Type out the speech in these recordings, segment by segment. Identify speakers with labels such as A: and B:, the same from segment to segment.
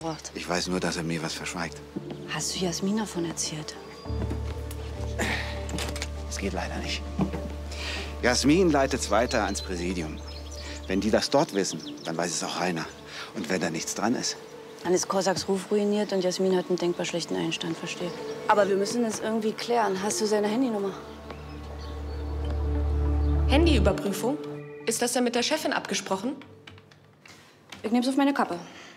A: gebracht.
B: Ich weiß nur, dass er mir was verschweigt.
A: Hast du Jasmin davon erzählt?
B: Das geht leider nicht. Jasmin leitet's weiter ans Präsidium. Wenn die das dort wissen, dann weiß es auch Rainer. Und wenn da nichts dran ist?
A: Dann ist Korsaks Ruf ruiniert und Jasmin hat einen denkbar schlechten Einstand, verstehe. Aber wir müssen es irgendwie klären. Hast du seine Handynummer?
C: Handyüberprüfung? Ist das denn mit der Chefin abgesprochen?
A: Ich nehm's auf meine Kappe.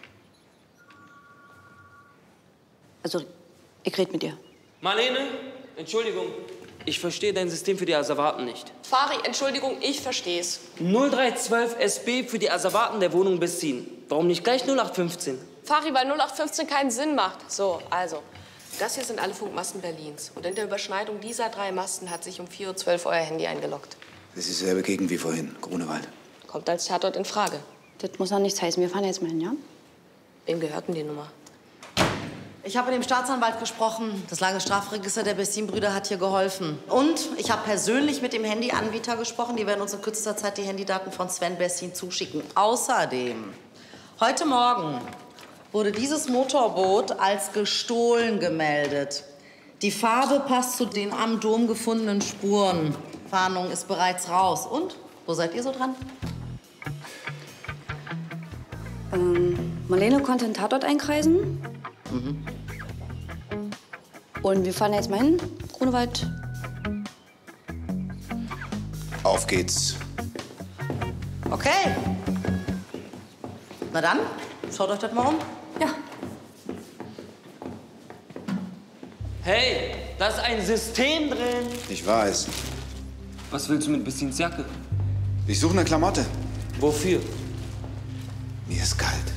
A: Also, ich red mit dir.
D: Marlene, Entschuldigung. Ich verstehe dein System für die Asservaten nicht.
C: Fari, Entschuldigung, ich versteh's.
D: 0312 SB für die Asservaten der Wohnung beziehen. Warum nicht gleich 0815?
C: Fari, weil 0815 keinen Sinn macht. So, also, das hier sind alle Funkmasten Berlins. Und in der Überschneidung dieser 3 Masten hat sich um 4:12 Uhr euer Handy eingeloggt.
B: Das ist dieselbe Gegend wie vorhin, Grunewald.
C: Kommt als Tatort in Frage.
A: Das muss noch nichts heißen. Wir fahren jetzt mal hin, ja?
C: Wem gehört denn die Nummer?
E: Ich habe mit dem Staatsanwalt gesprochen. Das Landesstrafregister der Bessin-Brüder hat hier geholfen. Und ich habe persönlich mit dem Handyanbieter gesprochen. Die werden uns in kürzester Zeit die Handydaten von Sven Bessin zuschicken. Außerdem, heute Morgen wurde dieses Motorboot als gestohlen gemeldet. Die Farbe passt zu den am Dom gefundenen Spuren. Fahndung ist bereits raus. Und? Wo seid ihr so dran?
A: Marlene konnte einen Tatort einkreisen.
E: Mhm.
A: Und wir fahren jetzt mal hin. Grunewald.
B: Auf geht's.
E: Okay. Na dann, schaut euch das mal um.
A: Ja.
D: Hey, da ist ein System drin.
B: Ich weiß.
D: Was willst du mit Bessins Jacke?
B: Ich suche eine Klamotte.
D: Wofür?
B: Mir ist kalt.